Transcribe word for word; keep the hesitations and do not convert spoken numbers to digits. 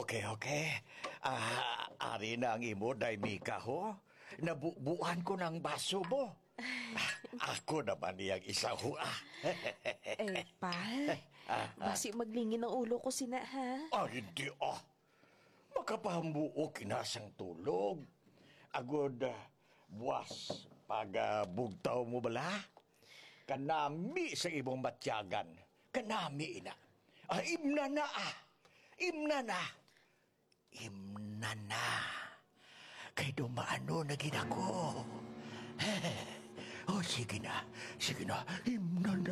Okay, okay. Ah, ari na ang imo, day Mika, ho. Nabubuan ko ng baso mo. Ah, ako naman niyang isa, ho, ah. Eh, pal, basi maglingin ang ulo ko sina, ha? Ah, hindi, ah. Makapahambuo kinasang tulog. Agod, ah, buwas, pag ah, bugtaw mo bala. Kanami sa imong matyagan. Kanami, ina. Ah, imna na, ah. Imna na. Imna na. Kay dumaano na ginako. Oh, sige na. Sige na. Imna na.